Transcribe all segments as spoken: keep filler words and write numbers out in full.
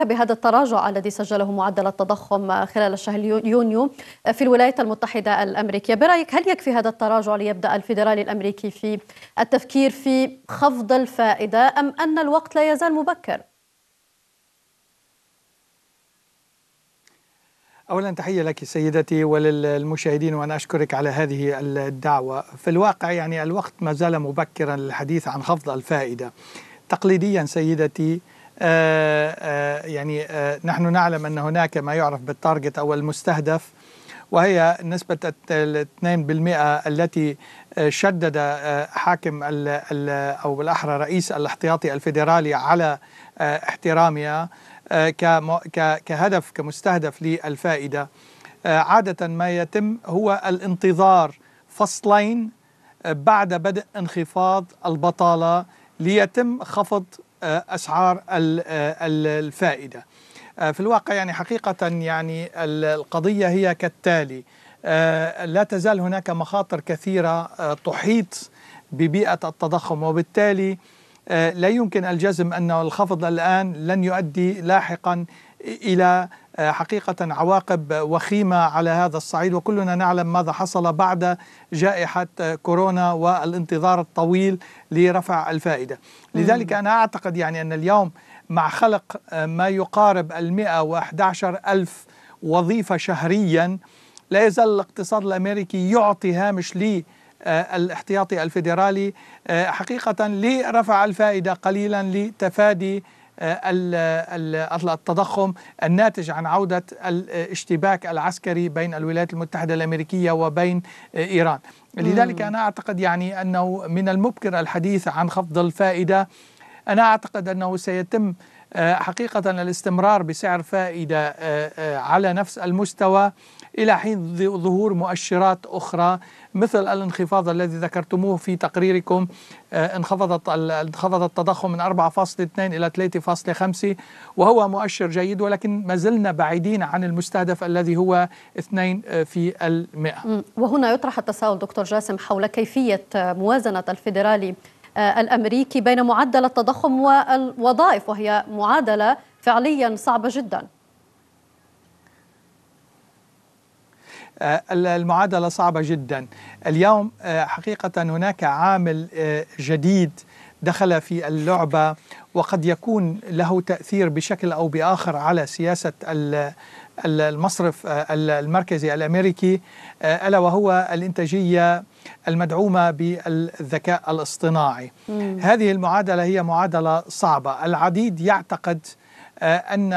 بهذا التراجع الذي سجله معدل التضخم خلال شهر يونيو في الولايات المتحدة الأمريكية، برأيك هل يكفي هذا التراجع ليبدأ الفيدرالي الأمريكي في التفكير في خفض الفائدة أم أن الوقت لا يزال مبكر؟ أولا تحية لك سيدتي وللمشاهدين، وأنا أشكرك على هذه الدعوة. في الواقع يعني الوقت ما زال مبكرا للحديث عن خفض الفائدة. تقليديا سيدتي آآ آآ يعني آآ نحن نعلم أن هناك ما يعرف بالتارجت أو المستهدف، وهي نسبة اثنين بالمئة التي شدد حاكم ال ال أو بالأحرى رئيس الاحتياطي الفيدرالي على احترامها كهدف كمستهدف للفائدة. عادة ما يتم هو الانتظار فصلين بعد بدء انخفاض البطالة ليتم خفض أسعار الفائدة. في الواقع يعني حقيقة يعني القضية هي كالتالي: لا تزال هناك مخاطر كثيرة تحيط ببيئة التضخم، وبالتالي لا يمكن الجزم أن الخفض الآن لن يؤدي لاحقا إلى حقيقة عواقب وخيمة على هذا الصعيد، وكلنا نعلم ماذا حصل بعد جائحة كورونا والانتظار الطويل لرفع الفائدة. لذلك أنا أعتقد يعني أن اليوم مع خلق ما يقارب المئة وأحد عشر ألف وظيفة شهريا، لا يزال الاقتصاد الأمريكي يعطي هامش لي الاحتياطي الفيدرالي حقيقة لرفع الفائدة قليلا لتفادي التضخم الناتج عن عودة الاشتباك العسكري بين الولايات المتحدة الأمريكية وبين إيران. لذلك أنا أعتقد يعني أنه من المبكر الحديث عن خفض الفائدة. أنا أعتقد أنه سيتم حقيقة الاستمرار بسعر فائدة على نفس المستوى إلى حين ظهور مؤشرات أخرى مثل الانخفاض الذي ذكرتموه في تقريركم. انخفضت انخفض التضخم من أربعة فاصلة اثنين إلى ثلاثة فاصلة خمسة، وهو مؤشر جيد، ولكن ما زلنا بعيدين عن المستهدف الذي هو اثنين في المئة. وهنا يطرح التساؤل دكتور جاسم حول كيفية موازنة الفيدرالي الأمريكي بين معدل التضخم والوظائف، وهي معادلة فعليا صعبة جدا. المعادلة صعبة جدا. اليوم حقيقة هناك عامل جديد دخل في اللعبة وقد يكون له تأثير بشكل أو بآخر على سياسة المصرف المركزي الأمريكي، ألا وهو الإنتاجية المدعومة بالذكاء الاصطناعي. مم. هذه المعادلة هي معادلة صعبة. العديد يعتقد أن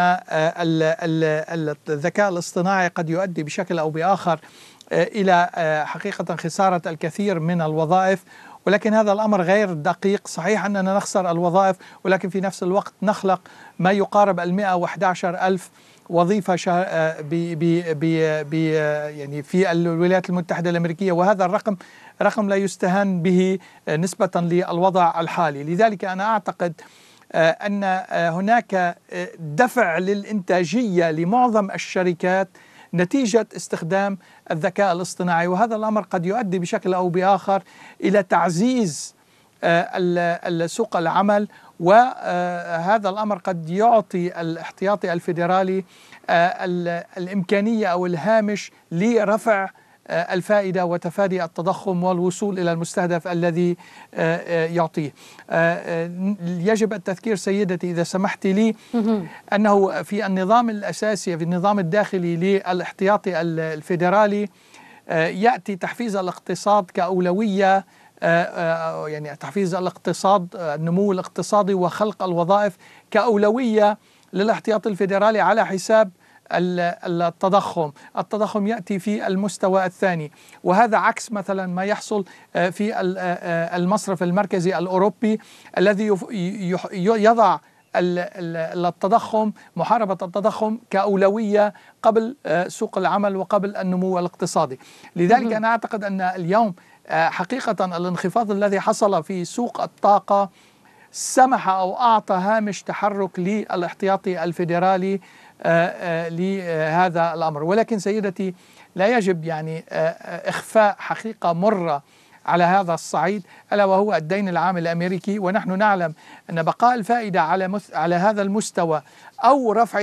الذكاء الاصطناعي قد يؤدي بشكل أو بآخر إلى حقيقة خسارة الكثير من الوظائف، ولكن هذا الأمر غير دقيق. صحيح أننا نخسر الوظائف، ولكن في نفس الوقت نخلق ما يقارب المئة وأحد عشر ألف وظيفة بي بي بي بي يعني في الولايات المتحدة الأمريكية، وهذا الرقم رقم لا يستهان به نسبة للوضع الحالي. لذلك أنا أعتقد أن هناك دفع للإنتاجية لمعظم الشركات نتيجة استخدام الذكاء الاصطناعي، وهذا الأمر قد يؤدي بشكل أو بآخر إلى تعزيز سوق العمل، وهذا الأمر قد يعطي الاحتياطي الفيدرالي الإمكانية أو الهامش لرفع الفائدة وتفادي التضخم والوصول إلى المستهدف الذي يعطيه. يجب التذكير سيدتي إذا سمحت لي أنه في النظام الأساسي في النظام الداخلي للاحتياطي الفيدرالي يأتي تحفيز الاقتصاد كأولوية، يعني تحفيز الاقتصاد النمو الاقتصادي وخلق الوظائف كأولوية للاحتياطي الفيدرالي على حساب التضخم. التضخم يأتي في المستوى الثاني، وهذا عكس مثلا ما يحصل في المصرف المركزي الأوروبي الذي يضع التضخم محاربة التضخم كأولوية قبل سوق العمل وقبل النمو الاقتصادي. لذلك أنا أعتقد أن اليوم حقيقة الانخفاض الذي حصل في سوق الطاقة سمح أو أعطى هامش تحرك للاحتياطي الفيدرالي لهذا الأمر. ولكن سيدتي لا يجب يعني إخفاء حقيقة مرة على هذا الصعيد، ألا وهو الدين العام الأمريكي. ونحن نعلم أن بقاء الفائدة على على هذا المستوى أو رفع